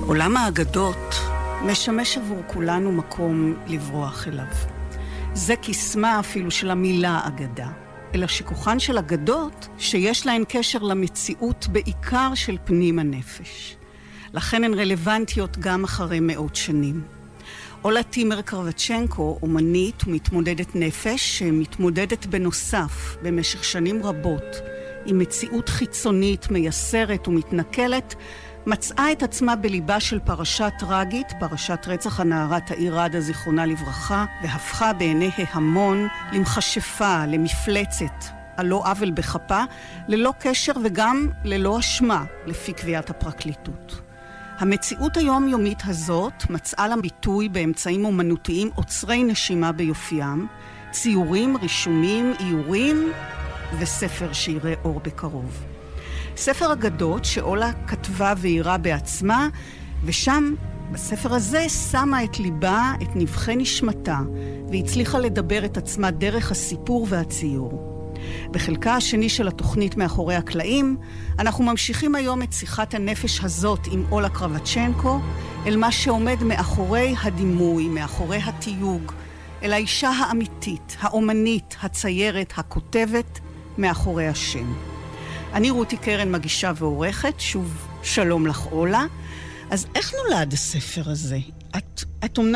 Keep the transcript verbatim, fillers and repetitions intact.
עולם האגדות משמש עבור כולנו מקום לברוח אליו. זה כסמה אפילו של המילה אגדה, אלא שכוחן של אגדות שיש להן קשר למציאות בעיקר של פנים הנפש. לכן הן רלוונטיות גם אחרי מאות שנים. אולה טימר קרבצ'נקו, אומנית ומתמודדת נפש, שמתמודדת בנוסף במשך שנים רבות עם מציאות חיצונית, מייסרת ומתנכלת, מצאה את עצמה בליבה של פרשה טרגית, פרשת רצח הנערה תאיר ראדה זיכרונה לברכה, והפכה בעיני ההמון למכשפה, למפלצת, על לא עוול בכפה, ללא קשר וגם ללא אשמה, לפי קביעת הפרקליטות. המציאות היומיומית הזאת מצאה לה ביטוי באמצעים אומנותיים עוצרי נשימה ביופיים, ציורים, רישומים, איורים וספר שיראה אור בקרוב. ספר אגדות שאולה כתבה ואירה בעצמה, ושם בספר הזה שמה את ליבה, את נבחי נשמתה, והצליחה לדבר את עצמה דרך הסיפור והציור. בחלקה השני של התוכנית מאחורי הקלעים, אנחנו ממשיכים היום את שיחת הנפש הזאת עם אולה קרבצ'נקו, אל מה שעומד מאחורי הדימוי, מאחורי התיוג, אל האישה האמיתית, האומנית, הציירת, הכותבת, מאחורי השם. אני רותי קרן, מגישה ועורכת, שוב שלום לך אולה. אז איך נולד הספר הזה? את, את אומנם